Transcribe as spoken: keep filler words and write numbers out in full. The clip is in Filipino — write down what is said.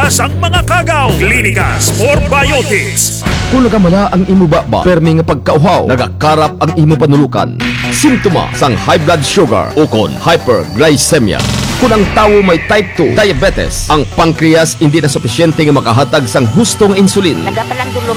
Iwas ang mga kagaw. Clinicas for Biotics. Kung nagamala ang imo baba, permi nga pagkauhaw, nagakarap ang imo panulukan. Simptoma sang high blood sugar o kon hyperglycemia. Kung ang tawo may type two diabetes, ang pancreas hindi na supisyente nga makahatag sang hustong insulin. Nagapalang dulong